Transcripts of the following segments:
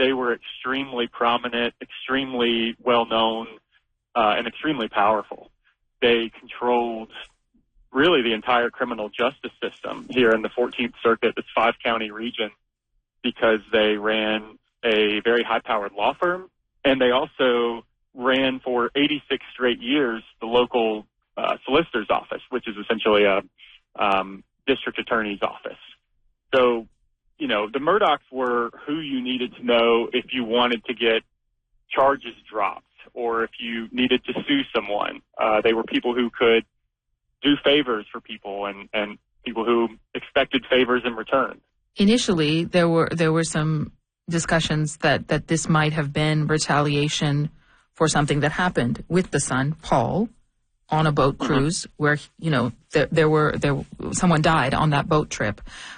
they were extremely prominent, extremely well-known, and extremely powerful. They controlled really the entire criminal justice system here in the 14th Circuit, this 5-county region, because they ran a very high-powered law firm, and they also ran for 86 straight years the local solicitor's office, which is essentially a district attorney's office. So, you know, the Murdaughs were who you needed to know if you wanted to get charges dropped or if you needed to sue someone. They were people who could do favors for people and people who expected favors in return. Initially, there were some discussions that this might have been retaliation for something that happened with the son, Paul, on a boat cruise where, you know, someone died on that boat trip.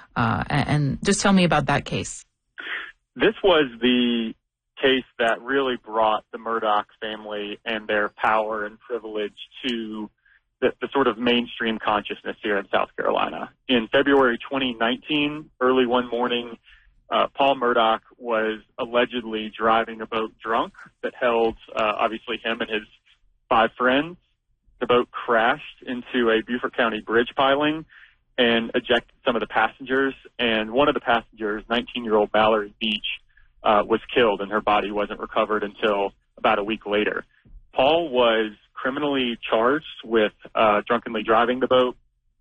And just tell me about that case. This was the case that really brought the Murdaugh family and their power and privilege to the sort of mainstream consciousness here in South Carolina. In February 2019, early one morning, Paul Murdaugh was allegedly driving a boat drunk that held, obviously, him and his 5 friends. The boat crashed into a Beaufort County bridge piling and ejected some of the passengers. And one of the passengers, 19-year-old Mallory Beach, was killed, and her body wasn't recovered until about a week later. Paul was criminally charged with drunkenly driving the boat,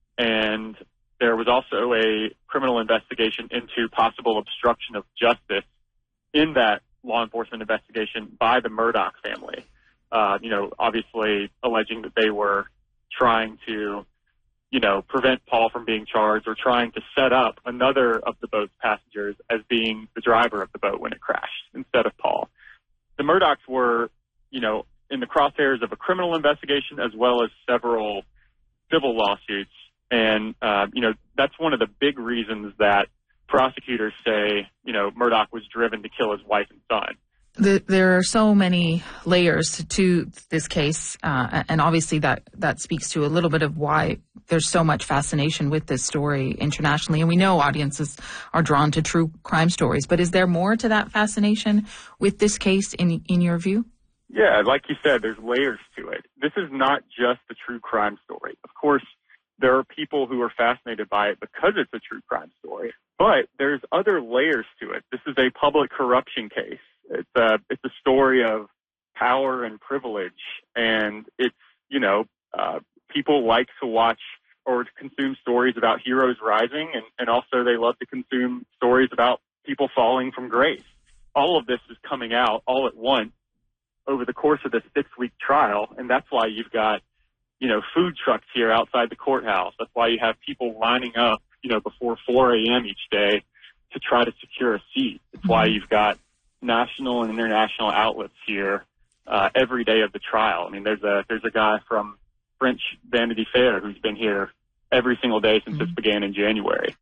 and there was also a criminal investigation into possible obstruction of justice in that law enforcement investigation by the Murdaugh family. You know, obviously alleging that they were trying to, you know, prevent Paul from being charged or trying to set up another of the boat's passengers as being the driver of the boat when it crashed instead of Paul. The Murdaughs were, you know, in the crosshairs of a criminal investigation as well as several civil lawsuits. And, you know, that's one of the big reasons that prosecutors say, you know, Murdaugh was driven to kill his wife and son. There are so many layers to this case, and obviously that speaks to a little bit of why there's so much fascination with this story internationally. And we know audiences are drawn to true crime stories. But is there more to that fascination with this case in your view? Yeah, like you said, there's layers to it. This is not just a true crime story. Of course, there are people who are fascinated by it because it's a true crime story. But there's other layers to it. This is a public corruption case. It's a story of power and privilege, and it's, you know, people like to watch or to consume stories about heroes rising, and also they love to consume stories about people falling from grace. All of this is coming out all at once over the course of this 6-week trial, and that's why you've got, you know, food trucks here outside the courthouse. That's why you have people lining up, you know, before 4 a.m. each day to try to secure a seat. It's why you've got national and international outlets here every day of the trial. I mean, there's a guy from French Vanity Fair who's been here every single day since this began in January.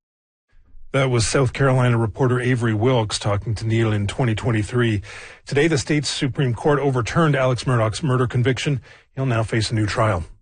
That was South Carolina reporter Avery Wilkes talking to Neil in 2023. Today, the state's Supreme Court overturned Alex Murdaugh's murder conviction. He'll now face a new trial.